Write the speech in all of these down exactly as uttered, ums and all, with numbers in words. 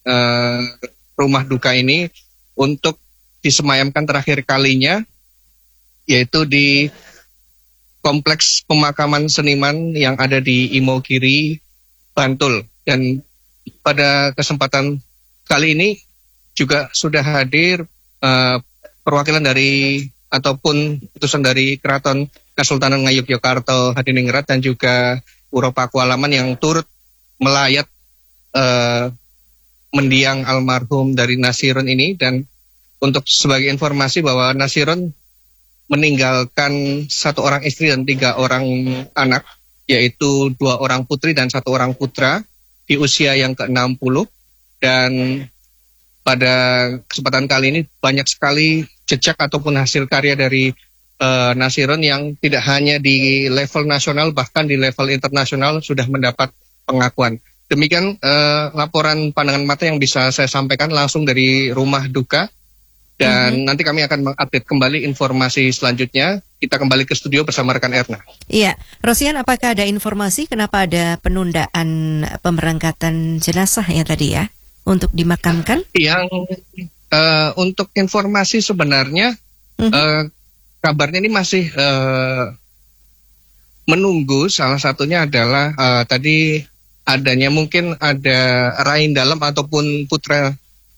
uh, rumah duka ini untuk disemayamkan terakhir kalinya, yaitu di kompleks pemakaman seniman yang ada di Imogiri, Bantul. Dan pada kesempatan kali ini juga sudah hadir uh, perwakilan dari ataupun utusan dari Keraton Kasultanan Ngayogyakarta Hadiningrat dan juga Puro Pakualaman yang turut melayat uh, mendiang almarhum dari Nasirun ini. Dan untuk sebagai informasi bahwa Nasirun meninggalkan satu orang istri dan tiga orang anak, yaitu dua orang putri dan satu orang putra di usia yang ke enam puluh. Dan pada kesempatan kali ini banyak sekali jejak ataupun hasil karya dari uh, Nasirun yang tidak hanya di level nasional, bahkan di level internasional sudah mendapat pengakuan. Demikian uh, laporan pandangan mata yang bisa saya sampaikan langsung dari rumah duka. Dan mm-hmm. nanti kami akan mengupdate kembali informasi selanjutnya. Kita kembali ke studio bersama rekan Erna. Iya, Rosian, apakah ada informasi kenapa ada penundaan pemberangkatan jenazah ya tadi ya untuk dimakamkan? Yang uh, untuk informasi sebenarnya mm-hmm. uh, kabarnya ini masih uh, menunggu. Salah satunya adalah uh, tadi adanya mungkin ada Rain Dalam ataupun putra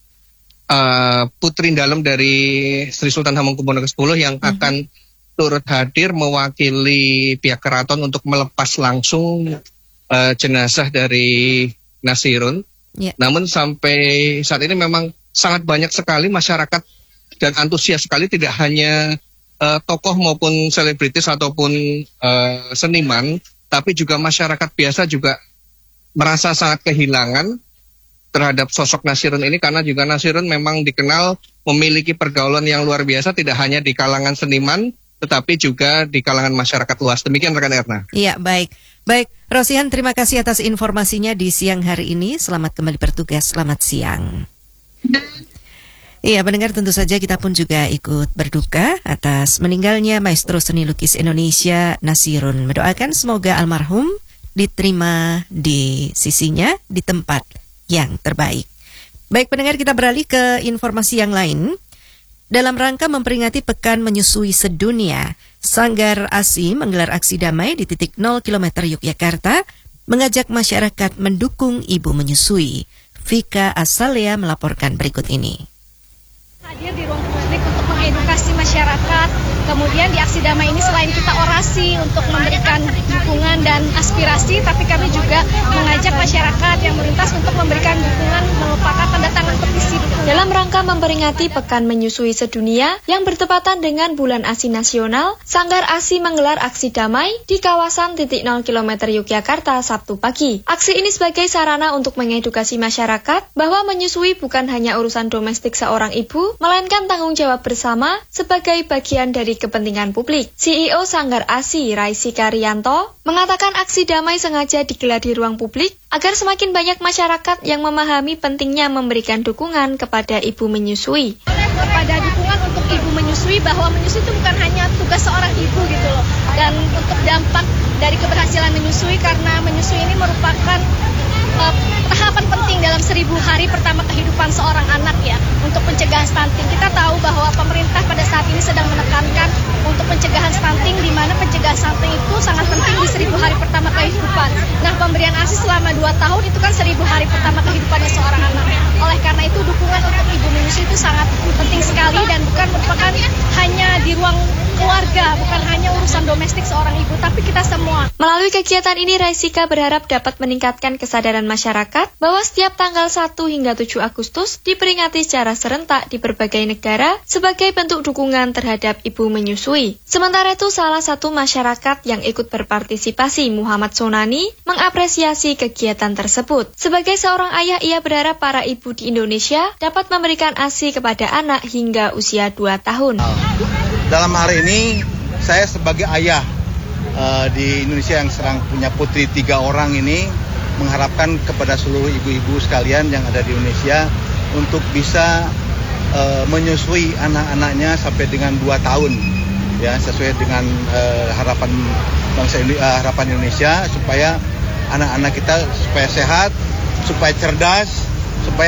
Uh, putri dalam dari Sri Sultan Hamengkubuwono kesepuluh yang mm-hmm. akan turut hadir mewakili pihak keraton untuk melepas langsung uh, jenazah dari Nasirun. Yeah. Namun sampai saat ini memang sangat banyak sekali masyarakat dan antusias sekali, tidak hanya uh, tokoh maupun selebritis ataupun uh, seniman, tapi juga masyarakat biasa juga merasa sangat kehilangan terhadap sosok Nasirun ini, karena juga Nasirun memang dikenal memiliki pergaulan yang luar biasa, tidak hanya di kalangan seniman tetapi juga di kalangan masyarakat luas. Demikian rekan Erna. Iya, baik. Baik, Rosian, terima kasih atas informasinya di siang hari ini. Selamat kembali bertugas. Selamat siang. Iya, pendengar, tentu saja kita pun juga ikut berduka atas meninggalnya maestro seni lukis Indonesia Nasirun. Mendoakan semoga almarhum diterima di sisinya di tempat yang terbaik. Baik pendengar, kita beralih ke informasi yang lain. Dalam rangka memperingati Pekan Menyusui Sedunia, Sanggar A S I menggelar aksi damai di titik nol kilometer Yogyakarta, mengajak masyarakat mendukung ibu menyusui. Vika Asalea melaporkan berikut ini. Hadir di ruang publik untuk mengedukasi masyarakat. Kemudian di aksi damai ini selain kita orasi untuk memberikan dukungan dan aspirasi, tapi kami juga mengajak masyarakat yang melintas untuk memberikan dukungan merupakan tanda tangan petisi dukungan. Dalam rangka memperingati Pekan Menyusui Sedunia yang bertepatan dengan Bulan A S I Nasional, Sanggar A S I menggelar aksi damai di kawasan titik nol kilometer Yogyakarta Sabtu pagi. Aksi ini sebagai sarana untuk mengedukasi masyarakat bahwa menyusui bukan hanya urusan domestik seorang ibu, melainkan tanggung jawab bersama sebagai bagian dari kepentingan publik. C E O Sanggar A S I, Raisika Rianto, mengatakan aksi damai sengaja digelar di ruang publik agar semakin banyak masyarakat yang memahami pentingnya memberikan dukungan kepada ibu menyusui. Kepada dukungan untuk ibu menyusui, bahwa menyusui itu bukan hanya tugas seorang ibu gitu loh. Dan untuk dampak dari keberhasilan menyusui, karena menyusui ini merupakan uh, tahapan penting dalam seribu hari pertama kehidupan seorang anak ya, untuk pencegahan stunting. Kita tahu bahwa pemerintah pada saat ini sedang menekankan untuk pencegahan stunting, di mana pencegahan stunting itu sangat penting di seribu hari pertama kehidupan. Nah, pemberian A S I selama dua tahun itu kan seribu hari pertama kehidupannya seorang anak. Oleh karena itu, dukungan untuk ibu menyusui itu sangat penting sekali dan bukan merupakan hanya di ruang keluarga, bukan hanya urusan domestik seorang ibu, tapi kita semua. Melalui kegiatan ini, Raisika berharap dapat meningkatkan kesadaran masyarakat bahwa setiap tanggal satu hingga tujuh Agustus diperingati secara serentak di berbagai negara sebagai bentuk dukungan terhadap ibu menyusui. Sementara itu, salah satu masyarakat yang ikut berpartisipasi, Muhammad Sonani, mengapresiasi kegiatan tersebut. Sebagai seorang ayah, ia berharap para ibu di Indonesia dapat memberikan A S I kepada anak hingga usia dua tahun. Dalam hari ini, saya sebagai ayah uh, di Indonesia yang sedang punya putri tiga orang ini, mengharapkan kepada seluruh ibu-ibu sekalian yang ada di Indonesia untuk bisa uh, menyusui anak-anaknya sampai dengan dua tahun, ya, sesuai dengan uh, harapan bangsa uh, harapan Indonesia, supaya anak-anak kita supaya sehat, supaya cerdas, supaya